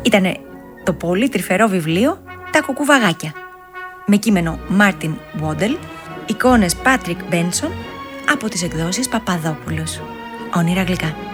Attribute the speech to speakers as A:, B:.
A: Ήτανε το πολύ τρυφερό βιβλίο «Τα κουκουβαγάκια» με κείμενο Μάρτιν Βόντελ, εικόνες Πάτρικ Μπένσον από τις εκδόσεις Παπαδόπουλος. Όνειρα γλυκά.